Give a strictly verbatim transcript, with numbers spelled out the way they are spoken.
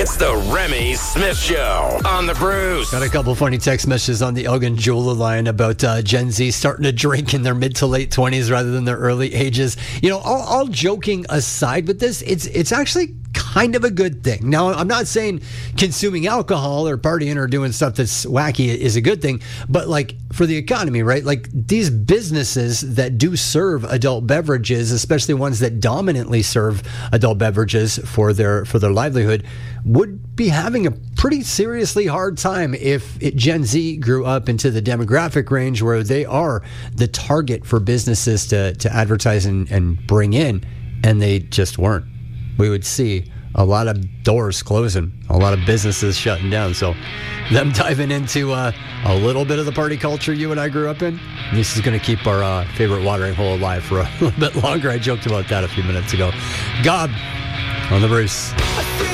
It's the Remy Smith Show on the Bruce. Got a couple funny text messages on the Elgin Jewel line about uh, Gen Z starting to drink in their mid to late twenties rather than their early ages. You know, all, all joking aside with this, it's it's actually kind of a good thing. Now, I'm not saying consuming alcohol or partying or doing stuff that's wacky is a good thing, but like for the economy, right? Like these businesses that do serve adult beverages, especially ones that dominantly serve adult beverages for their for their livelihood, would be having a pretty seriously hard time if it, Gen Z grew up into the demographic range where they are the target for businesses to, to advertise and, and bring in, and they just weren't. We would see a lot of doors closing, a lot of businesses shutting down. So them diving into uh, a little bit of the party culture you and I grew up in, this is going to keep our uh, favorite watering hole alive for a little bit longer. I joked about that a few minutes ago. Gob on the Bruce.